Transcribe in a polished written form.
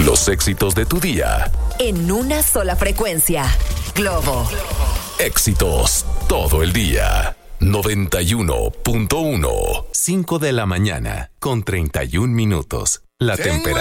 Los éxitos de tu día. En una sola frecuencia. Globo. Éxitos todo el día. 91.1. 5 de la mañana con 31 minutos. La temperatura.